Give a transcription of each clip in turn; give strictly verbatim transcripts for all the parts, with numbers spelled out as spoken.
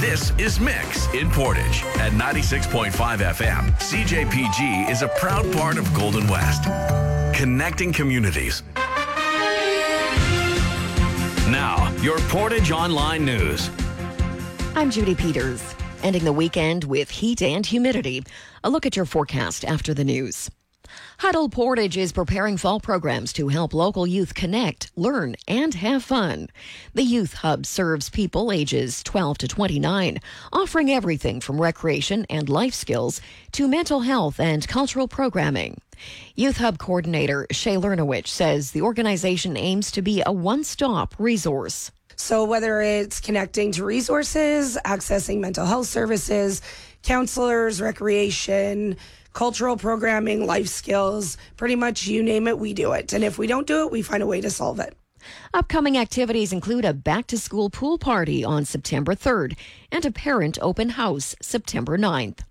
This is Mix in Portage at ninety-six point five F M. C J P G is a proud part of Golden West, connecting communities. Now, your Portage Online News. I'm Judy Peters. Ending the weekend with heat and humidity. A look at your forecast after the news. Huddle Portage is preparing fall programs to help local youth connect, learn, and have fun. The Youth Hub serves people ages twelve to twenty-nine, offering everything from recreation and life skills to mental health and cultural programming. Youth Hub coordinator Shay Lernowich says the organization aims to be a one-stop resource. So whether it's connecting to resources, accessing mental health services, counselors, recreation, cultural programming, life skills, pretty much you name it, we do it. And if we don't do it, we find a way to solve it. Upcoming activities include a back-to-school pool party on September third and a parent open house September ninth.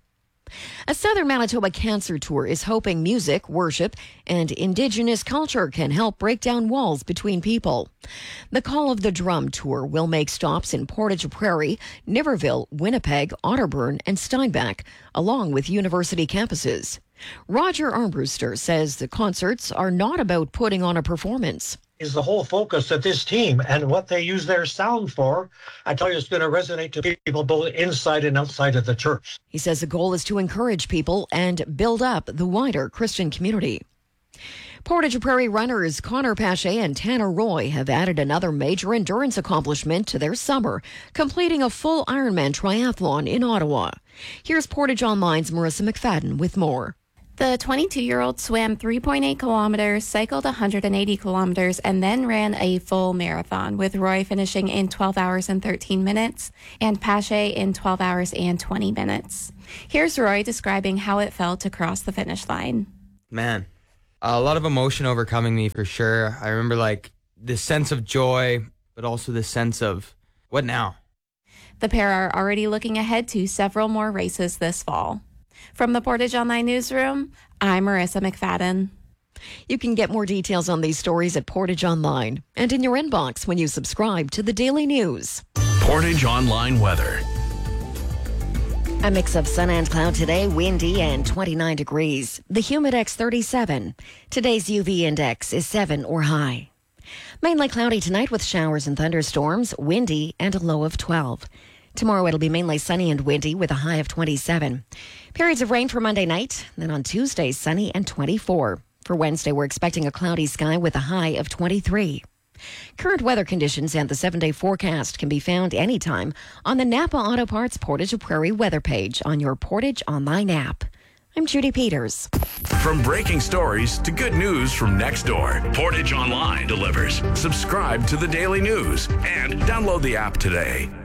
A Southern Manitoba Cancer Tour is hoping music, worship, and Indigenous culture can help break down walls between people. The Call of the Drum Tour will make stops in Portage Prairie, Niverville, Winnipeg, Otterburn, and Steinbach, along with university campuses. Roger Armbruster says the concerts are not about putting on a performance. Is the whole focus of this team and what they use their sound for. I tell you, it's going to resonate to people both inside and outside of the church. He says the goal is to encourage people and build up the wider Christian community. Portage Prairie runners Connor Pache and Tanner Roy have added another major endurance accomplishment to their summer, completing a full Ironman triathlon in Ottawa. Here's Portage Online's Marissa McFadden with more. The twenty-two-year-old swam three point eight kilometers, cycled one hundred eighty kilometers, and then ran a full marathon, with Roy finishing in twelve hours and thirteen minutes and Pache in twelve hours and twenty minutes. Here's Roy describing how it felt to cross the finish line. Man, a lot of emotion overcoming me for sure. I remember like this sense of joy, but also this sense of, what now? The pair are already looking ahead to several more races this fall. From the Portage Online Newsroom, I'm Marissa McFadden. You can get more details on these stories at Portage Online and in your inbox when you subscribe to the Daily News. Portage Online weather. A mix of sun and cloud today, windy and twenty-nine degrees. The Humidex thirty-seven. Today's U V index is seven or high. Mainly cloudy tonight with showers and thunderstorms, windy and a low of twelve. Tomorrow it'll be mainly sunny and windy with a high of twenty-seven. Periods of rain for Monday night. Then on Tuesday, sunny and twenty-four. For Wednesday, we're expecting a cloudy sky with a high of twenty-three. Current weather conditions and the seven-day forecast can be found anytime on the Napa Auto Parts Portage Prairie weather page on your Portage Online app. I'm Judy Peters. From breaking stories to good news from next door, Portage Online delivers. Subscribe to the Daily News and download the app today.